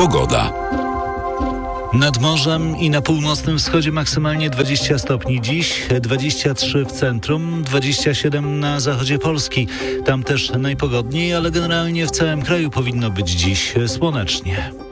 Pogoda. Nad morzem i na północnym wschodzie maksymalnie 20 stopni dziś, 23 w centrum, 27 na zachodzie Polski. Tam też najpogodniej, ale generalnie w całym kraju powinno być dziś słonecznie.